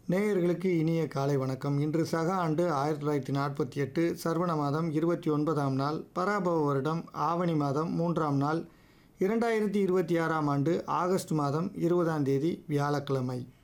நேயர்களுக்கு இனிய காலை வணக்கம். இன்று சக ஆண்டு 1948 சர்வண மாதம் 29ஆம் நாள், பராபவ வருடம் ஆவணி மாதம் 3ஆம் நாள், 2026ஆம் ஆண்டு ஆகஸ்ட் மாதம் 20ஆம் தேதி வியாழக்கிழமை.